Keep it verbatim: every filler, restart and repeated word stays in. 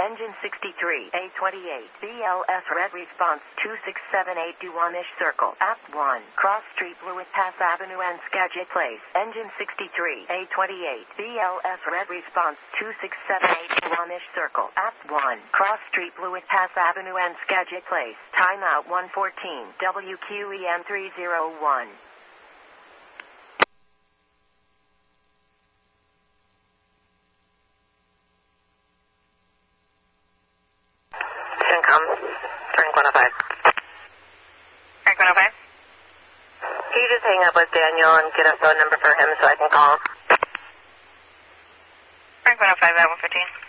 Engine sixty-three, A twenty-eight, B L S red response two six seven eight Duwamish Circle, App one, Cross Street, Lewitt Pass Avenue and Skagit Place. Engine sixty-three, A twenty-eight, B L S red response two six seven eight Duwamish Circle, App one, Cross Street, Lewitt Pass Avenue and Skagit Place. Timeout one fourteen, W Q E M three oh one. Come, Frank one oh five. Frank one oh five? Can you just hang up with Daniel and get a phone number for him so I can call him? Frank one oh five at one fifteen.